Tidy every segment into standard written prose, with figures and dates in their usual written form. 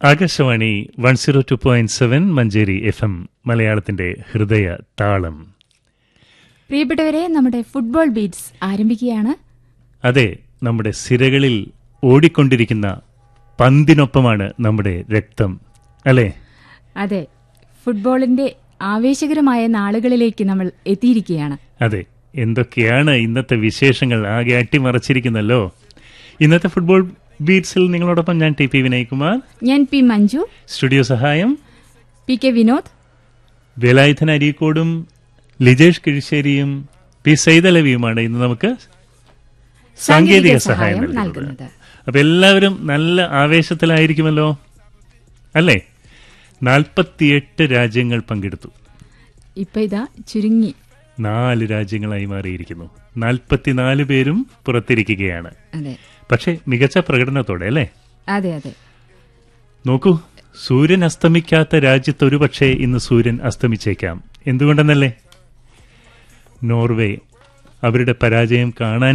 Akashvani 102.7 Manjeri FM മലയാളത്തിന്റെ ഹൃദയ താളം. പ്രിയപ്പെട്ടവരെ, നമ്മുടെ ഫുട്ബോൾ ബീറ്റ്സ് ആരംഭിക്കുകയാണ്. അതെ, നമ്മുടെ സിരകളിൽ ഓടിക്കൊണ്ടിരിക്കുന്ന പന്തിനൊപ്പമാണ് നമ്മുടെ രക്തം, അല്ലേ? അതെ, ഫുട്ബോളിന്റെ ആവേശകരമായ നാളുകളിലേക്ക് നമ്മൾ എത്തിയിരിക്കുകയാണ്. അതെ, എന്തൊക്കെയാണ് ഇന്നത്തെ വിശേഷങ്ങൾ, ആകെ അട്ടിമറച്ചിരിക്കുന്നല്ലോ. ഇന്നത്തെ ഫുട്ബോൾ ബീറ്റ്സിൽ നിങ്ങളോടൊപ്പം ഞാൻ ടി പി വിനയ്കുമാർ, ഞാൻ പി മഞ്ജു, സ്റ്റുഡിയോ സഹായം P K Vinod, Velayudhan അരീക്കോടും Lijesh കിഴിശ്ശേരിയും P സൈതലവിയുമാണ് ഇന്ന് നമുക്ക് സാങ്കേതിക സഹായം നൽകുന്നത്. അപ്പൊ എല്ലാവരും നല്ല ആവേശത്തിലായിരിക്കുമല്ലോ, അല്ലേ? 48 രാജ്യങ്ങൾ പങ്കെടുത്തു. ഇപ്പൊ ഇതാ ചുരുങ്ങി 4 രാജ്യങ്ങളായി മാറിയിരിക്കുന്നു. 44 പേരും പുറത്തിരിക്കുകയാണ്. അതെ, പക്ഷെ മികച്ച പ്രകടനത്തോടെ, അല്ലേ? അതെ അതെ. നോക്കൂ, സൂര്യൻ അസ്തമിക്കാത്ത രാജ്യത്ത് ഒരു പക്ഷേ ഇന്ന് സൂര്യൻ അസ്തമിച്ചേക്കാം. എന്തുകൊണ്ടെന്നല്ലേ? നോർവേ അവരുടെ പരാജയം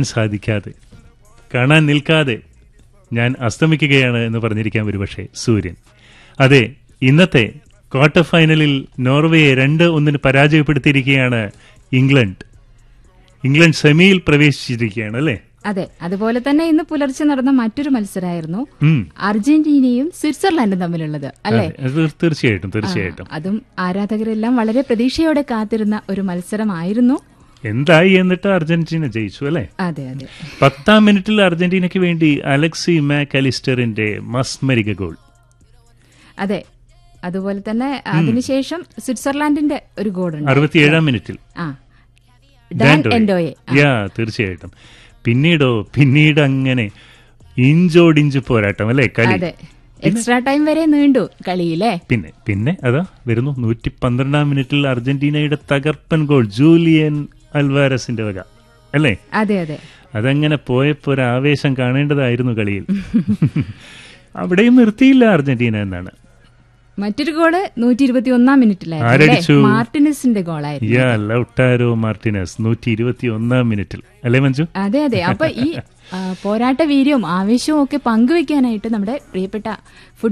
കാണാൻ നിൽക്കാതെ ഞാൻ അസ്തമിക്കുകയാണ് എന്ന് പറഞ്ഞിരിക്കാം ഒരുപക്ഷെ സൂര്യൻ. അതെ, ഇന്നത്തെ ക്വാർട്ടർ ഫൈനലിൽ നോർവേയെ 2-1 പരാജയപ്പെടുത്തിയിരിക്കുകയാണ് ഇംഗ്ലണ്ട്. സെമിയിൽ പ്രവേശിച്ചിരിക്കുകയാണ്, അല്ലേ? അതെ, അതുപോലെ തന്നെ ഇന്ന് പുലർച്ചെ നടന്ന മറ്റൊരു മത്സരമായിരുന്നു അർജന്റീനയും സ്വിറ്റ്സർലാൻഡും തമ്മിലുള്ളത്, അല്ലേ? തീർച്ചയായിട്ടും അതും ആരാധകരെല്ലാം വളരെ പ്രതീക്ഷയോടെ കാത്തിരുന്ന ഒരു മത്സരമായിരുന്നു. എന്തായി എന്നിട്ട് അർജന്റീന ജയിച്ചു, അല്ലേ? അതെ അതെ. 10ാം മിനിറ്റിൽ അർജന്റീനയ്ക്ക് വേണ്ടി അലക്സി മാക്കലിസ്റ്ററിന്റെ മസ്മരിക ഗോൾ. അതെ, അതുപോലെ തന്നെ അതിനുശേഷം സ്വിറ്റ്സർലാൻഡിന്റെ ഒരു ഗോൾ 67ാം മിനിറ്റിൽ. തീർച്ചയായിട്ടും. പിന്നീട് അങ്ങനെ ഇഞ്ചോടിഞ്ച് പോരാട്ടം, അല്ലേ? കളി എക്സ്ട്രാ ടൈം വരെ നീണ്ടു കളിയില്ലേ. പിന്നെ അതാ വരുന്നു 112ാം മിനിറ്റിൽ അർജന്റീനയുടെ തകർപ്പൻ ഗോൾ ജൂലിയൻ അൽവാരസിന്റെ വക, അല്ലേ? അതെ അതെ. അതങ്ങനെ പോയപ്പോ ഒരു ആവേശം കാണേണ്ടതായിരുന്നു കളിയിൽ. അവിടെയും നിർത്തിയില്ല അർജന്റീന എന്നാണ്. മറ്റൊരു ഗോള് 121ാം മിനിറ്റിലായിരുന്നു, മാർട്ടിനസിന്റെ ഗോളായിരുന്നു. ലൗട്ടാരോ മാർട്ടിനസ് 121ാം മിനിറ്റിൽ, അല്ലേ മഞ്ജു? അതെ അതെ. അപ്പൊ ഈ പോരാട്ട വീര്യവും ആവേശവും ഒക്കെ പങ്കുവെക്കാനായിട്ട് നമ്മുടെ പ്രിയപ്പെട്ട